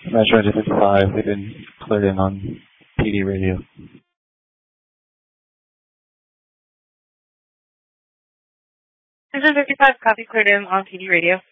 Metro 55, we've been cleared in on PD radio. Metro 55, copy, cleared in on PD radio.